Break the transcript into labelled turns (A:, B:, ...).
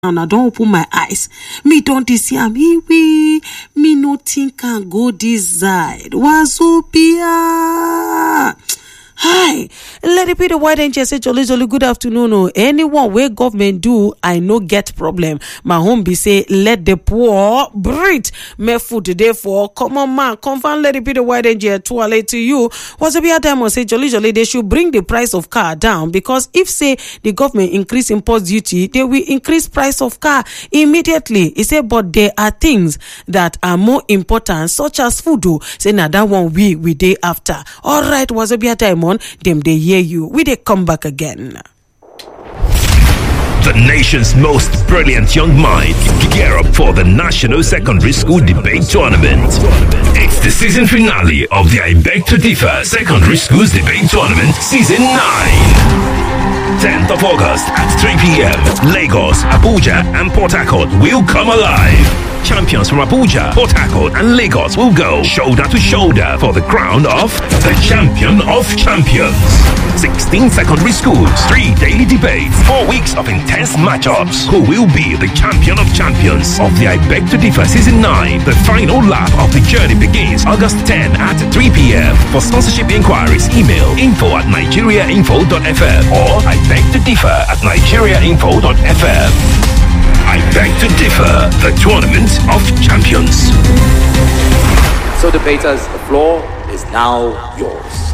A: and I don't open my eyes. Me don't see am. Me no think can go this side. Wazobia. Hi, let it be the white and say jolly good afternoon. No, anyone where government do, I no get problem. My home be say let the poor breathe. Me food today for come on man, confirm let it be the white and toilet to you. Was a be a time say jolly they should bring the price of car down because if say the government increase import duty, they will increase price of car immediately. He said, but there are things that are more important, such as food. Say now that one we day after. All right, was a be a time them they hear you. We they come back again.
B: The nation's most brilliant young minds gear up for the National Secondary School Debate Tournament. It's the season finale of the I Beg to Differ Secondary Schools Debate Tournament Season 9. 10th of August at 3 p.m. Lagos, Abuja, and Port Harcourt will come alive. Champions from Abuja, Port Harcourt, and Lagos will go shoulder to shoulder for the crown of the Champion of Champions. 16 secondary schools, 3 daily debates, 4 weeks of intense matchups. Who will be the Champion of Champions of the I Beg to Differ Season 9? The final lap of the journey begins August 10 at 3 p.m. For sponsorship inquiries, email info@nigeriainfo.fm or I beg to differ @nigeriainfo.fm. I Beg to Differ, the Tournament of Champions.
C: So debaters, the floor is now yours.